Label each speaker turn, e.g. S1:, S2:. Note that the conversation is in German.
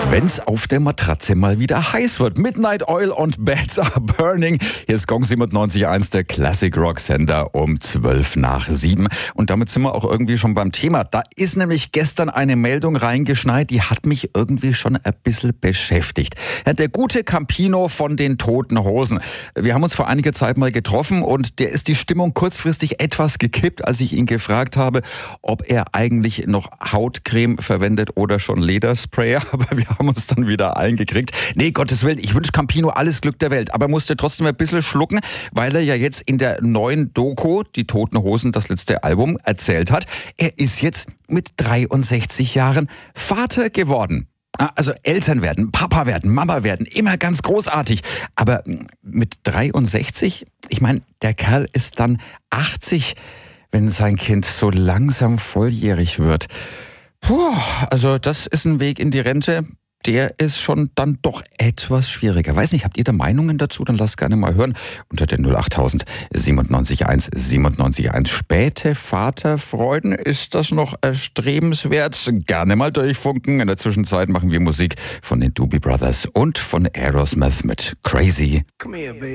S1: Wenn's auf der Matratze mal wieder heiß wird. Midnight Oil und Beds are burning. Hier ist Gong 97.1, der Classic Rock Sender um 7:12. Und damit sind wir auch irgendwie schon beim Thema. Da ist nämlich gestern eine Meldung reingeschneit, die hat mich irgendwie schon ein bisschen beschäftigt. Ja, der gute Campino von den Toten Hosen. Wir haben uns vor einiger Zeit mal getroffen und der ist die Stimmung kurzfristig etwas gekippt, als ich ihn gefragt habe, ob er eigentlich noch Hautcreme verwendet oder schon Lederspray. Aber wir haben uns dann wieder eingekriegt. Nee, Gottes Willen, ich wünsche Campino alles Glück der Welt, aber musste trotzdem ein bisschen schlucken, weil er ja jetzt in der neuen Doku, die Toten Hosen, das letzte Album, erzählt hat, er ist jetzt mit 63 Jahren Vater geworden. Also Eltern werden, Papa werden, Mama werden, immer ganz großartig. Aber mit 63, ich meine, der Kerl ist dann 80, wenn sein Kind so langsam volljährig wird. Puh, also das ist ein Weg in die Rente, der ist schon dann doch etwas schwieriger. Weiß nicht, habt ihr da Meinungen dazu? Dann lasst gerne mal hören unter den 08000 97.1 97.1. Späte Vaterfreuden, ist das noch erstrebenswert? Gerne mal durchfunken. In der Zwischenzeit machen wir Musik von den Doobie Brothers und von Aerosmith mit Crazy.
S2: Come here, baby.